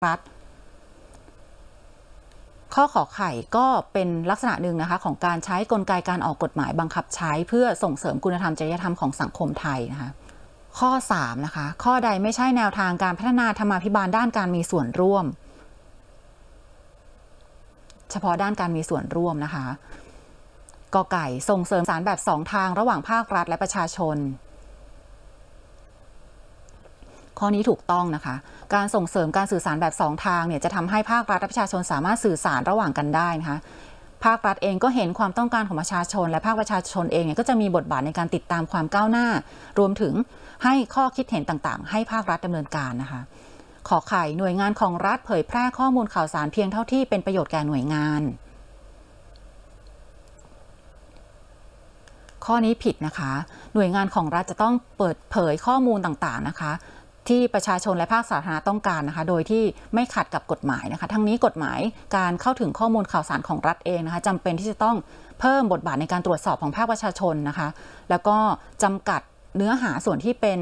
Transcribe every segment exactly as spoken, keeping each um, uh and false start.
รัฐข้อขอไข่ก็เป็นลักษณะหนึ่งนะคะของการใช้กลไกการออกกฎหมายบังคับใช้เพื่อส่งเสริมคุณธรรมจริยธรรมของสังคมไทยนะคะข้อสามนะคะข้อใดไม่ใช่แนวทางการพัฒนาธรรมาภิบาลด้านการมีส่วนร่วมเฉพาะด้านการมีส่วนร่วมนะคะกอไก่ส่งเสริมสารแบบสองทางระหว่างภาครัฐและประชาชนข้อนี้ถูกต้องนะคะการส่งเสริมการสื่อสารแบบสองทางเนี่ยจะทำให้ภาครัฐและประชาชนสามารถสื่อสารระหว่างกันได้นะคะภาครัฐเองก็เห็นความต้องการของประชาชนและภาคประชาชนเองเนี่ยก็จะมีบทบาทในการติดตามความก้าวหน้ารวมถึงให้ข้อคิดเห็นต่างๆให้ภาครัฐดำเนินการนะคะขอไข่หน่วยงานของรัฐเผยแพร่ข้อมูลข่าวสารเพียงเท่าที่เป็นประโยชน์แก่หน่วยงานข้อนี้ผิดนะคะหน่วยงานของรัฐจะต้องเปิดเผยข้อมูลต่างๆนะคะที่ประชาชนและภาคสาธารณะต้องการนะคะโดยที่ไม่ขัดกับกฎหมายนะคะทั้งนี้กฎหมายการเข้าถึงข้อมูลข่าวสารของรัฐเองนะคะจำเป็นที่จะต้องเพิ่มบทบาทในการตรวจสอบของภาคประชาชนนะคะแล้วก็จำกัดเนื้อหาส่วนที่เป็น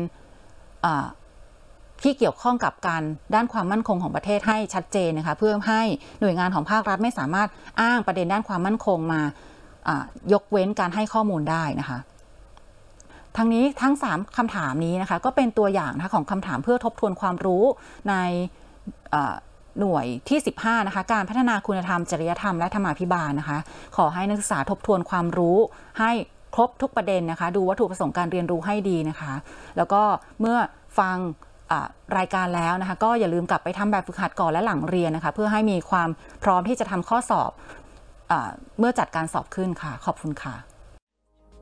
ที่เกี่ยวข้องกับการด้านความมั่นคงของประเทศให้ชัดเจนนะคะเพื่อให้หน่วยงานของภาครัฐไม่สามารถอ้างประเด็นด้านความมั่นคงมายกเว้นการให้ข้อมูลได้นะคะทั้งนี้ทั้งสามคำถามนี้นะคะก็เป็นตัวอย่างนะคะของคำถามเพื่อทบทวนความรู้ในหน่วยที่สิบห้านะคะการพัฒนาคุณธรรมจริยธรรมและธรรมาภิบาลนะคะขอให้นักศึกษาทบทวนความรู้ให้ครบทุกประเด็นนะคะดูวัตถุประสงค์การเรียนรู้ให้ดีนะคะแล้วก็เมื่อฟังรายการแล้วนะคะก็อย่าลืมกลับไปทำแบบฝึกหัดก่อนและหลังเรียนนะคะเพื่อให้มีความพร้อมที่จะทำข้อสอบเมื่อจัดการสอบขึ้นค่ะขอบคุณค่ะ